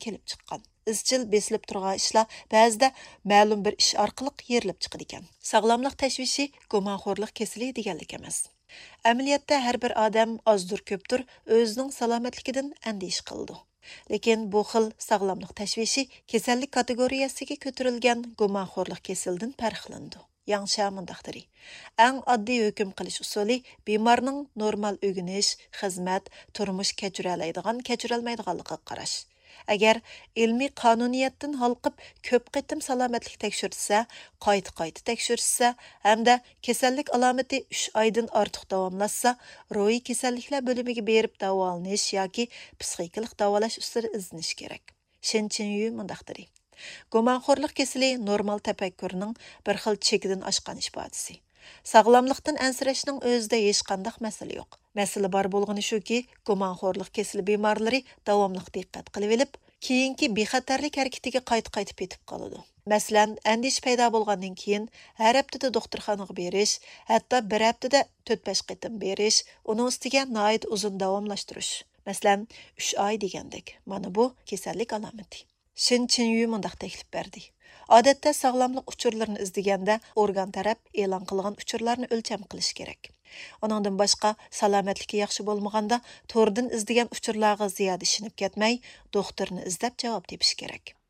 kelib chiqqan. İzchil besilib turgan ishlar ba'zida ma'lum bir ish orqali yerilib chiqadi ekan. Sog'lomlik tashvishi gumonxo'rlik kasali deganlik emas. Amaliyotda har bir odam ozdir ko'pdir o'zining salomatligidan andish qildi. Lekin bu xil sog'lomlik tashvishi kasallik kategoriyasiga ko'tarilgan gumonxo'rlik kasalidan farqlandi. Яңша мындақтыры. Әң адди hüküm qilish usuli bemorning normal o'ginish, xizmat, turmush kechirolmaydigan, kechirolmaydiganligiga qarash. Agar ilmiy qonuniyatdan halqib ko'p qitim salomatlik tekshirsa, qayta tekshirsa, hamda kasallik alomati 3 oydan ortiq davomlashsa, ruhiy kasalliklar bo'limiga berib davolanish yoki psixikalik davolash usuli izlanish kerak. Shin Chinyu mundaqtiri. Gumonxo'rlik kasali normal tafakkurning bir xil chekidan oshgan ifodasi. Sog'lomlikdan ansirashning o'zida hech qanday masala yo'q. Masala bor bo'lgani shuki, gumonxo'rlik kasali bemorlari davomli diqqat qilib olib, keyingi bexatarlik harakatiga qaytib ketib qoladi. Masalan, andish paydo bo'lgandan keyin har haftada doktorxonaga berish, hatto bir haftada 4-5 qitim berish, uning ustiga nihoyat uzun davomlashtirish. Masalan, 3 oy degandek. Mana bu kasallik alomati. Shin Chinyu mundaq taklif berdi. Odatda sog'lomlik uchurlarini izlaganda organ taraf e'lon qilgan uchurlarni o'lcham qilish kerak. Oningdan boshqa salomatligi yaxshi bo'lmaganda to'rdan izlagan uchurlarga ziyoda ishinib ketmay, doktorni izlab javob tepish kerak.